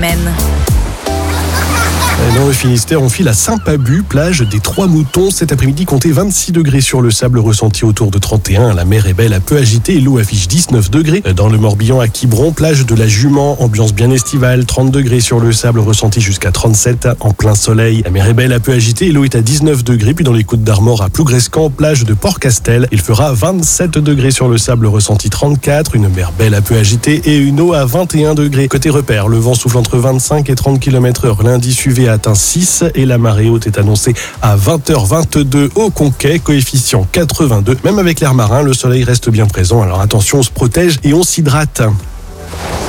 semaine. Dans le Finistère, on file à Saint-Pabu, plage des Trois Moutons. Cet après-midi, comptez 26 degrés sur le sable, ressenti autour de 31. La mer est belle, un peu agitée et l'eau affiche 19 degrés. Dans le Morbihan, à Quiberon, plage de la Jument, ambiance bien estivale, 30 degrés sur le sable, ressenti jusqu'à 37 en plein soleil. La mer est belle, un peu agitée et l'eau est à 19 degrés. Puis dans les Côtes d'Armor, à Plougrescan, plage de Port-Castel, il fera 27 degrés sur le sable, ressenti 34. Une mer belle, un peu agitée et une eau à 21 degrés. Côté repère, le vent souffle entre 25 et 30 km/h. L'indice UV atteint 6 et la marée haute est annoncée à 20h22 au Conquet, coefficient 82. Même avec l'air marin, le soleil reste bien présent. Alors attention, on se protège et on s'hydrate.